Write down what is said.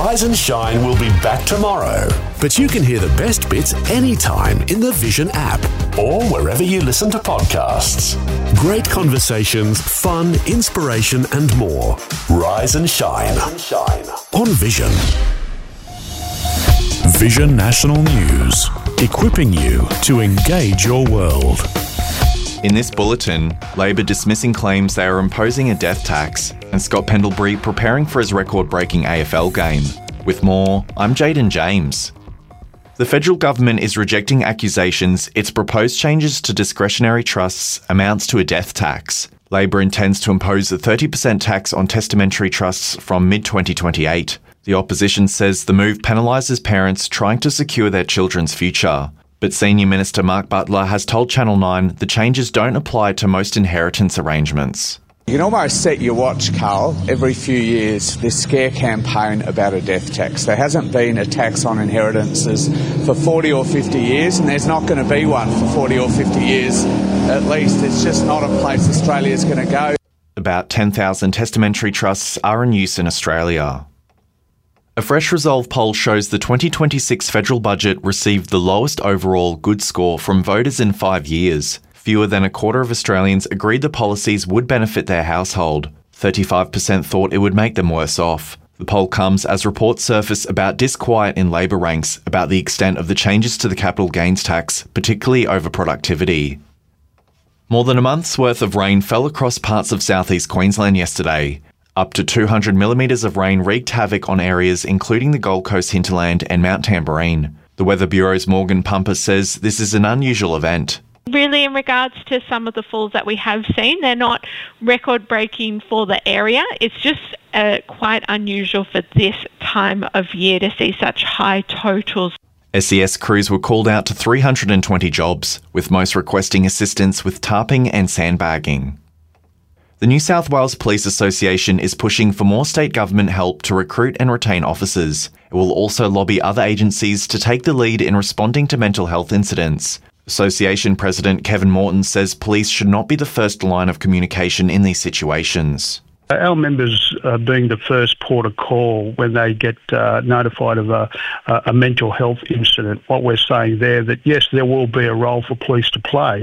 Rise and Shine will be back tomorrow. But you can hear the best bits anytime in the Vision app or wherever you listen to podcasts. Great conversations, fun, inspiration and more. Rise and Shine on Vision. Vision National News, equipping you to engage your world. In this bulletin, Labor dismissing claims they are imposing a death tax, and Scott Pendlebury preparing for his record-breaking AFL game. With more, I'm Jaden James. The federal government is rejecting accusations its proposed changes to discretionary trusts amounts to a death tax. Labor intends to impose a 30% tax on testamentary trusts from mid-2028. The opposition says the move penalises parents trying to secure their children's future. But Senior Minister Mark Butler has told Channel 9 the changes don't apply to most inheritance arrangements. You can almost set your watch, Carl, every few years, this scare campaign about a death tax. There hasn't been a tax on inheritances for 40 or 50 years, and there's not going to be one for 40 or 50 years at least. It's just not a place Australia's going to go. About 10,000 testamentary trusts are in use in Australia. A Fresh Resolve poll shows the 2026 federal budget received the lowest overall good score from voters in 5 years. Fewer than a quarter of Australians agreed the policies would benefit their household. 35% thought it would make them worse off. The poll comes as reports surface about disquiet in Labor ranks about the extent of the changes to the capital gains tax, particularly over productivity. More than a month's worth of rain fell across parts of southeast Queensland yesterday. Up to 200 millimetres of rain wreaked havoc on areas including the Gold Coast hinterland and Mount Tamborine. The Weather Bureau's Morgan Pumper says this is an unusual event. Really, in regards to some of the falls that we have seen, they're not record-breaking for the area. It's just quite unusual for this time of year to see such high totals. SES crews were called out to 320 jobs, with most requesting assistance with tarping and sandbagging. The New South Wales Police Association is pushing for more state government help to recruit and retain officers. It will also lobby other agencies to take the lead in responding to mental health incidents. Association President Kevin Morton says police should not be the first line of communication in these situations. Our members are being the first port of call when they get notified of a mental health incident. What we're saying there that yes, there will be a role for police to play,